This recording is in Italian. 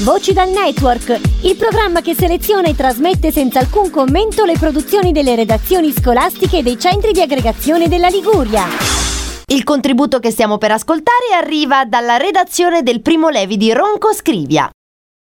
Voci dal Network, il programma che seleziona e trasmette senza alcun commento le produzioni delle redazioni scolastiche e dei centri di aggregazione della Liguria. Il contributo che stiamo per ascoltare arriva dalla redazione del Primo Levi di Ronco Scrivia.